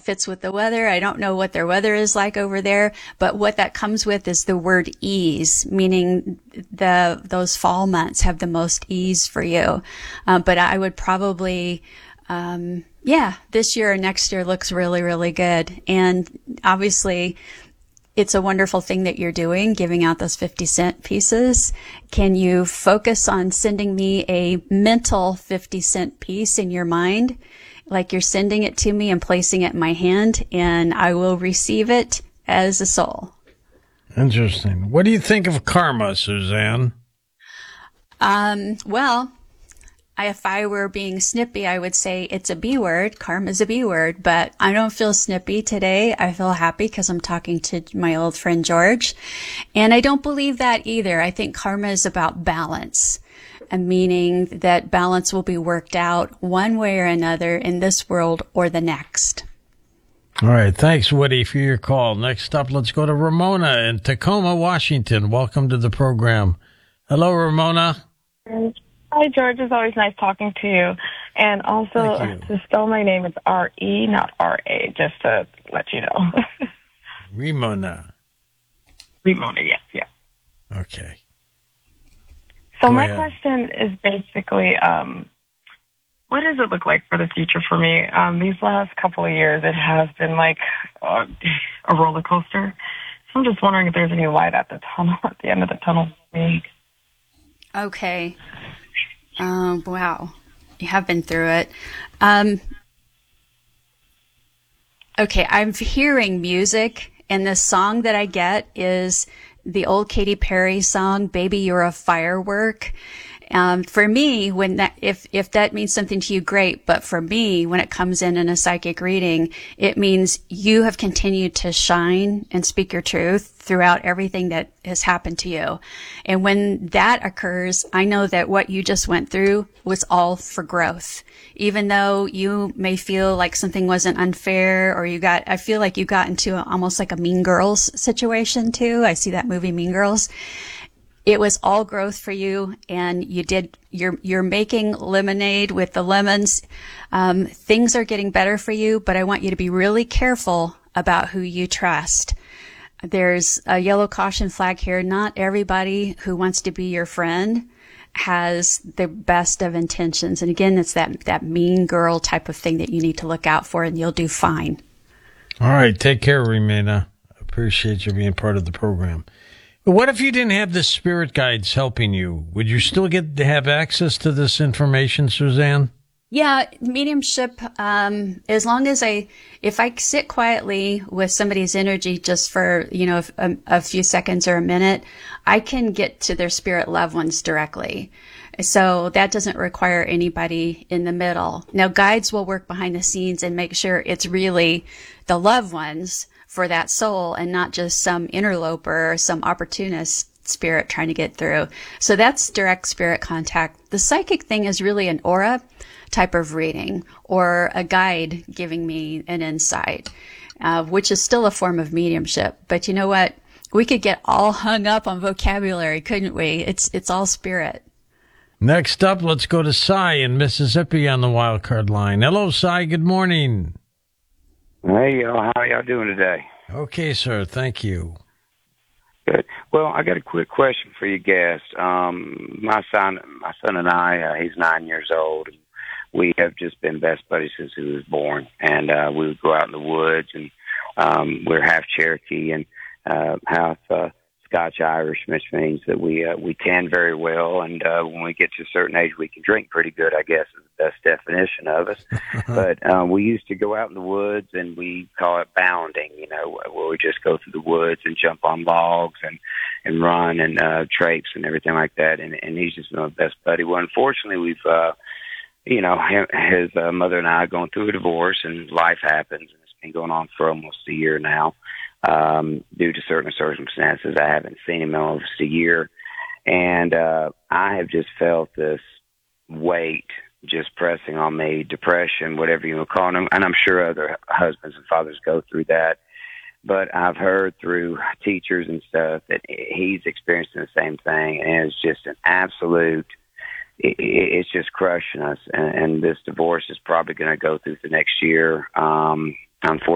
fits with the weather. I don't know what their weather is like over there, but what that comes with is the word ease, meaning those fall months have the most ease for you. But I would probably, this year or next year looks really, really good. And obviously, it's a wonderful thing that you're doing, giving out those 50-cent pieces. Can you focus on sending me a mental 50-cent piece in your mind? Like you're sending it to me and placing it in my hand, and I will receive it as a soul. Interesting. What do you think of karma, Suzanne? Well, if I were being snippy, I would say it's a B word. Karma's a B word, but I don't feel snippy today. I feel happy because I'm talking to my old friend George. And I don't believe that either. I think karma is about balance, meaning that balance will be worked out one way or another in this world or the next. All right. Thanks, Woody, for your call. Next up, let's go to Ramona in Tacoma, Washington. Welcome to the program. Hello, Ramona. Hi, George. It's always nice talking to you. And also, to spell my name, it's R-E, not R-A, just to let you know. Ramona. Ramona, yes, yeah. Okay. So my question is basically, what does it look like for the future for me? These last couple of years, it has been like a roller coaster. So I'm just wondering if there's any light at the end of the tunnel for me. Okay. Wow. You have been through it. Okay, I'm hearing music, and the song that I get is the old Katy Perry song, Baby You're a Firework. For me, if that means something to you, great. But for me, when it comes in a psychic reading, it means you have continued to shine and speak your truth throughout everything that has happened to you. And when that occurs, I know that what you just went through was all for growth. Even though you may feel like something wasn't unfair, or I feel like you got into almost like a Mean Girls situation too. I see that movie Mean Girls. It was all growth for you, and you're making lemonade with the lemons. Things are getting better for you, but I want you to be really careful about who you trust. There's a yellow caution flag here. Not everybody who wants to be your friend has the best of intentions. And again, it's that mean girl type of thing that you need to look out for, and you'll do fine. All right. Take care, Ramona. Appreciate you being part of the program. What if you didn't have the spirit guides helping you? Would you still get to have access to this information, Suzanne? Yeah, mediumship, as long as if I sit quietly with somebody's energy just for, a few seconds or a minute, I can get to their spirit loved ones directly. So that doesn't require anybody in the middle. Now, guides will work behind the scenes and make sure it's really the loved ones for that soul and not just some interloper or some opportunist spirit trying to get through. So that's direct spirit contact. The psychic thing is really an aura type of reading or a guide giving me an insight, which is still a form of mediumship. But you know what? We could get all hung up on vocabulary, couldn't we? It's all spirit. Next up, let's go to Cy in Mississippi on the wild card line. Hello, Cy. Good morning. Hey, y'all. How y'all doing today? Okay, sir. Thank you. Good. Well, I got a quick question for you guests. My son and I, he's 9 years old. We have just been best buddies since he was born. And we would go out in the woods, and we're half Cherokee and half Scotch-Irish, which means that we tan very well. And when we get to a certain age, we can drink pretty good, I guess, is the best definition of us. But we used to go out in the woods, and we call it bounding, where we just go through the woods and jump on logs and run and traipse and everything like that. And he's just my best buddy. Well, unfortunately, we've his mother and I are going through a divorce, and life happens, and it's been going on for almost a year now. Due to certain circumstances, I haven't seen him in almost a year, and I have just felt this weight just pressing on me, depression, whatever you want to call them, and I'm sure other husbands and fathers go through that. But I've heard through teachers and stuff that he's experiencing the same thing, and it's just an absolute. It's just crushing us, and this divorce is probably going to go through the next year. Unfortunately,